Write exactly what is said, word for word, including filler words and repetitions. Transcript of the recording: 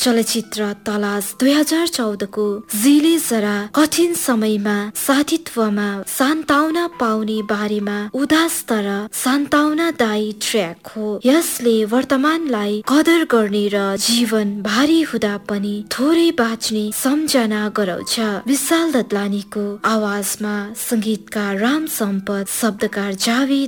चलचित्र तलास दुई हजार चौधको जिले जरा कठिन समयमा साथीत्वमा सान्तावना पाउने बारेमा उदास तर सान्तावनादायी ट्र्याक हो। यसले वर्तमानलाई कदर गर्ने र जीवन भारी हुँदा पनि थोरै बाँच्ने सम्झना गराउँछ। विशाल दत्लानीको आवाजमा संगीतकार राम सम्पत, शब्दकार जावेद